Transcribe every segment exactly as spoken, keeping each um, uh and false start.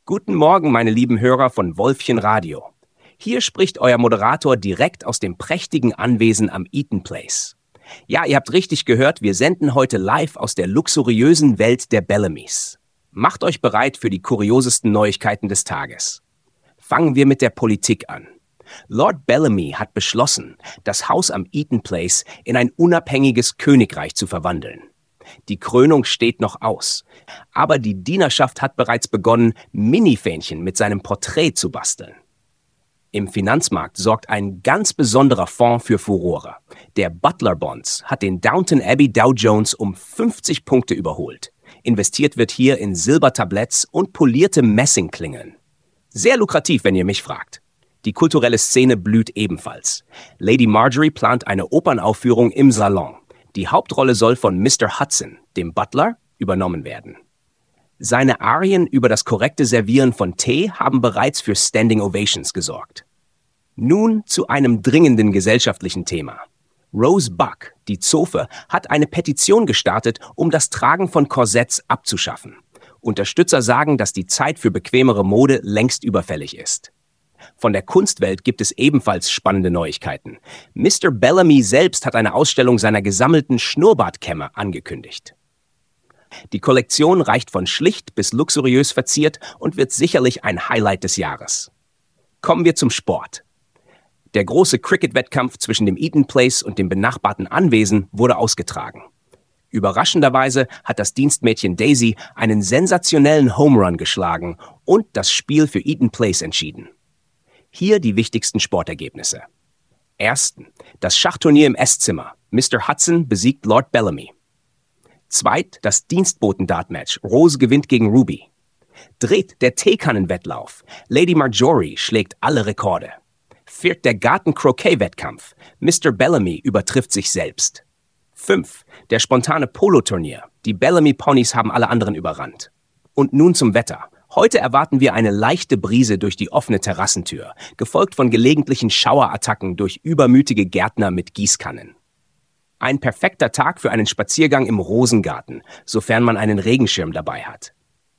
Guten Morgen, meine lieben Hörer von Wolfchen Radio. Hier spricht euer Moderator direkt aus dem prächtigen Anwesen am Eaton Place. Ja, ihr habt richtig gehört, wir senden heute live aus der luxuriösen Welt der Bellamys. Macht euch bereit für die kuriosesten Neuigkeiten des Tages. Fangen wir mit der Politik an. Lord Bellamy hat beschlossen, das Haus am Eaton Place in ein unabhängiges Königreich zu verwandeln. Die Krönung steht noch aus, aber die Dienerschaft hat bereits begonnen, Minifähnchen mit seinem Porträt zu basteln. Im Finanzmarkt sorgt ein ganz besonderer Fonds für Furore. Der Butler Bonds hat den Downton Abbey Dow Jones um fünfzig Punkte überholt. Investiert wird hier in Silbertabletts und polierte Messingklingeln. Sehr lukrativ, wenn ihr mich fragt. Die kulturelle Szene blüht ebenfalls. Lady Marjorie plant eine Opernaufführung im Salon. Die Hauptrolle soll von Mister Hudson, dem Butler, übernommen werden. Seine Arien über das korrekte Servieren von Tee haben bereits für Standing Ovations gesorgt. Nun zu einem dringenden gesellschaftlichen Thema. Rose Buck, die Zofe, hat eine Petition gestartet, um das Tragen von Korsetts abzuschaffen. Unterstützer sagen, dass die Zeit für bequemere Mode längst überfällig ist. Von der Kunstwelt gibt es ebenfalls spannende Neuigkeiten. Mister Bellamy selbst hat eine Ausstellung seiner gesammelten Schnurrbartkämme angekündigt. Die Kollektion reicht von schlicht bis luxuriös verziert und wird sicherlich ein Highlight des Jahres. Kommen wir zum Sport. Der große Cricket-Wettkampf zwischen dem Eaton Place und dem benachbarten Anwesen wurde ausgetragen. Überraschenderweise hat das Dienstmädchen Daisy einen sensationellen Home Run geschlagen und das Spiel für Eaton Place entschieden. Hier die wichtigsten Sportergebnisse. Ersten, das Schachturnier im Esszimmer. Mister Hudson besiegt Lord Bellamy. Zweit, das Dienstboten-Dart-Match. Rose gewinnt gegen Ruby. Dritt, der Teekannenwettlauf. Lady Marjorie schlägt alle Rekorde. Viert, der Garten-Croquet-Wettkampf. Mister Bellamy übertrifft sich selbst. Fünf, der spontane Polo-Turnier. Die Bellamy-Ponys haben alle anderen überrannt. Und nun zum Wetter. Heute erwarten wir eine leichte Brise durch die offene Terrassentür, gefolgt von gelegentlichen Schauerattacken durch übermütige Gärtner mit Gießkannen. Ein perfekter Tag für einen Spaziergang im Rosengarten, sofern man einen Regenschirm dabei hat.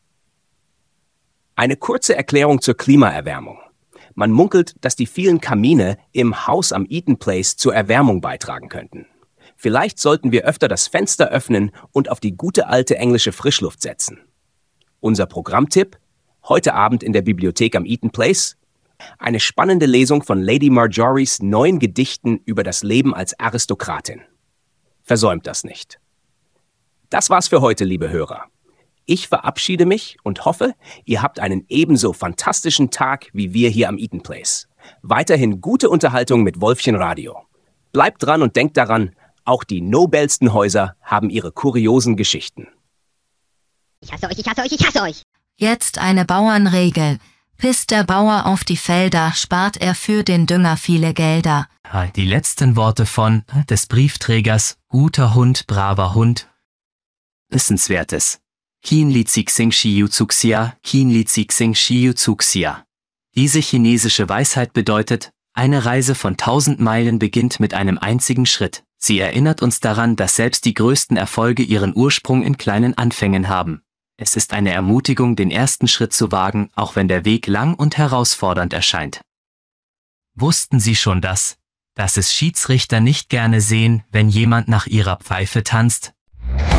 Eine kurze Erklärung zur Klimaerwärmung. Man munkelt, dass die vielen Kamine im Haus am Eaton Place zur Erwärmung beitragen könnten. Vielleicht sollten wir öfter das Fenster öffnen und auf die gute alte englische Frischluft setzen. Unser Programmtipp: heute Abend in der Bibliothek am Eaton Place eine spannende Lesung von Lady Marjories neuen Gedichten über das Leben als Aristokratin. Versäumt das nicht. Das war's für heute, liebe Hörer. Ich verabschiede mich und hoffe, ihr habt einen ebenso fantastischen Tag wie wir hier am Eaton Place. Weiterhin gute Unterhaltung mit Wolfchen Radio. Bleibt dran und denkt daran, auch die nobelsten Häuser haben ihre kuriosen Geschichten. Ich hasse euch, ich hasse euch, ich hasse euch! Jetzt eine Bauernregel. Pisst der Bauer auf die Felder, spart er für den Dünger viele Gelder. Die letzten Worte von des Briefträgers, guter Hund, braver Hund. Wissenswertes. Kin li xing shiyu zuxia, kin li xing shiyu zuxia. Diese chinesische Weisheit bedeutet, eine Reise von tausend Meilen beginnt mit einem einzigen Schritt. Sie erinnert uns daran, dass selbst die größten Erfolge ihren Ursprung in kleinen Anfängen haben. Es ist eine Ermutigung, den ersten Schritt zu wagen, auch wenn der Weg lang und herausfordernd erscheint. Wussten Sie schon das, dass es Schiedsrichter nicht gerne sehen, wenn jemand nach ihrer Pfeife tanzt?